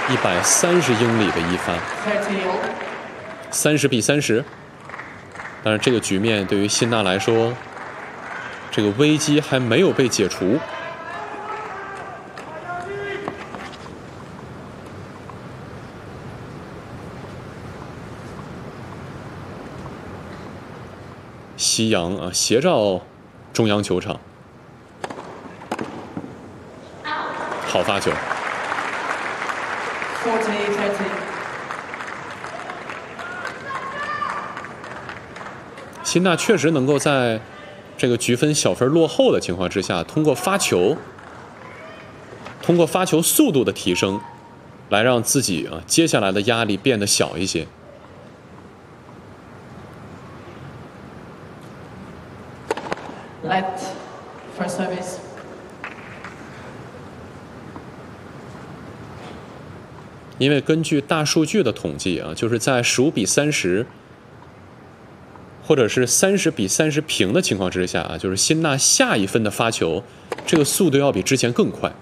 130英里的一发，30比30。当然，这个局面对于辛纳来说，这个危机还没有被解除。西洋啊，斜照中央球场，好发球。辛纳确实能够在这个局分小分落后的情况之下，通过发球速度的提升，来让自己啊接下来的压力变得小一些。 Let first service. 因为根据大数据的统计啊，就是在15比30，或者是30比30平的情况之下啊，就是辛纳下一分的发球，这个速度要比之前更快。